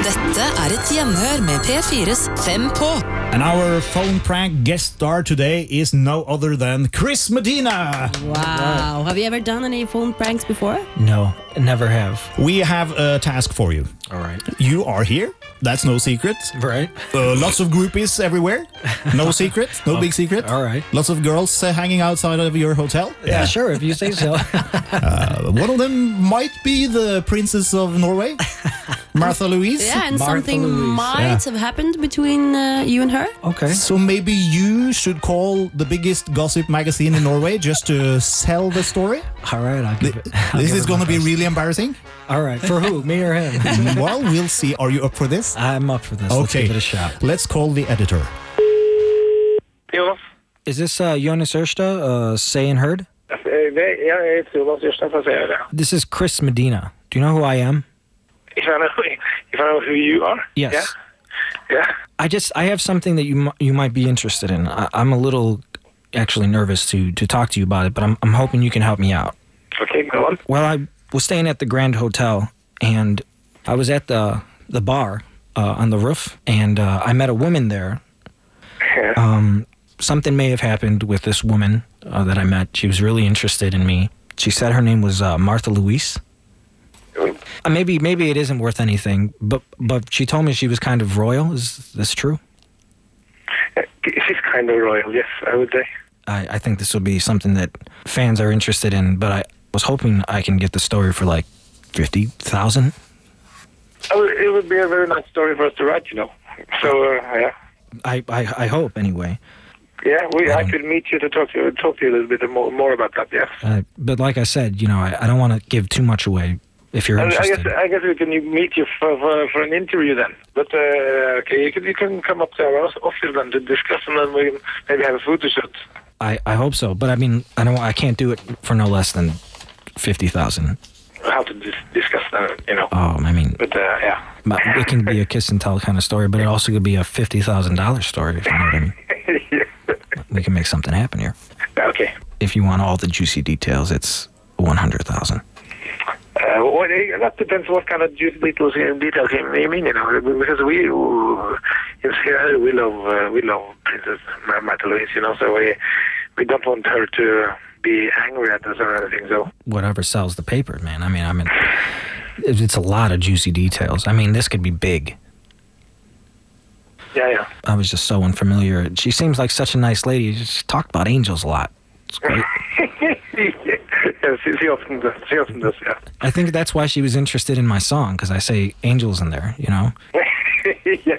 Dette et gjenhør med P4's 5 på. And our phone prank guest star today is no other than Chris Medina. Wow. Have you ever done any phone pranks before? No, never have. We have a task for you. All right. You are here. That's no secret. Right. Lots of groupies everywhere. No secret. No big secret. All right. Lots of girls hanging outside of your hotel. Yeah, sure, if you say so. One of them might be the Princess of Norway, Martha Louise. Yeah, and Martha something Louise, might have happened between you and her. Okay. So maybe you should call the biggest gossip magazine in Norway just to sell the story. All right, I'll give it. This is going to be really embarrassing. All right, for who? Me or him? Well, we'll see. Are you up for this? I'm up for this. Let's Okay. give it a shot. Let's call the editor. Jonas. Is this Jonas Ørsta, Say and Heard? Jeg heter Jonas Jørstad fra Seere. This is Chris Medina. Do you know who I am? If I know who you are? Yes. Yeah. I have something that you might be interested in. I'm a little actually nervous to talk to you about it, but I'm hoping you can help me out. Okay, go on. Well, I was staying at the Grand Hotel, and I was at the bar on the roof, and I met a woman there. Something may have happened with this woman that I met. She was really interested in me. She said her name was Martha Louise. Maybe it isn't worth anything, but she told me she was kind of royal. Is this true? She's kind of royal, yes, I would say. I think this will be something that fans are interested in, but I was hoping I can get the story for like 50,000. It would be a very nice story for us to write, you know. So, yeah. I hope anyway. Yeah, I could meet you to talk to you a little bit more about that, yes. But like I said, you know, I don't want to give too much away if you're interested. I guess we can meet you for an interview then. But okay, you can come up to our office then to discuss, and then we can maybe have a photo shoot. I hope so, but I mean, I can't do it for no less than 50,000. How to discuss that, you know. Oh, I mean, but yeah. It can be a kiss and tell kind of story, but it also could be a $50,000 story, if you know what I mean. We can make something happen here. Okay. If you want all the juicy details, it's 100,000. Well, that depends what kind of juicy details you mean, you know, because we love Princess Martha Louise, you know, so we don't want her to be angry at us or anything, so. Whatever sells the paper, man. I mean, it's a lot of juicy details. I mean, this could be big. Yeah. I was just so unfamiliar. She seems like such a nice lady. She talked about angels a lot. It's great. Yeah, she often does, yeah. I think that's why she was interested in my song, because I say angels in there, you know? Yeah.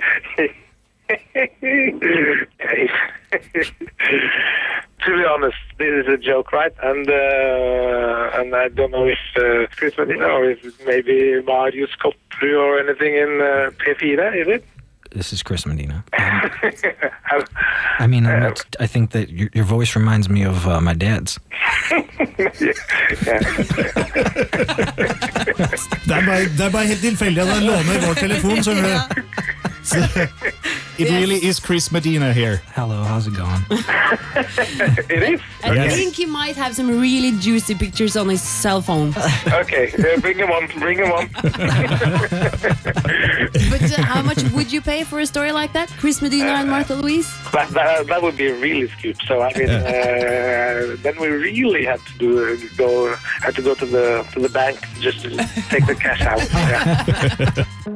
To be honest, this is a joke, right? And I don't know if Chris Medina or if maybe Marius Kopru or anything in P4, is it? This is Chris Medina. I mean, I think that your voice reminds me of my dad's. Det bare helt tilfeldig at han låner vår telefon, skjønner du. So, it really is Chris Medina here. Hello, how's it going? It is? I think he might have some really juicy pictures on his cell phone. Okay, bring him on. But how much would you pay for a story like that? Chris Medina and Martha Louise? That would be a really scoop. So I mean, then we really had to go to the bank just to take the cash out. Yeah.